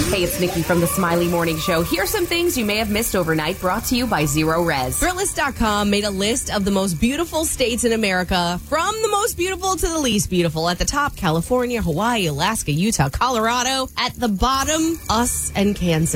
Hey, it's Nikki from the Smiley Morning Show. Here's some things you may have missed overnight, brought to you by Zero Res. Thritlist.com made a list of the most beautiful states in America, from the most beautiful to the least beautiful. At the top, California, Hawaii, Alaska, Utah, Colorado. At the bottom, us and Kansas.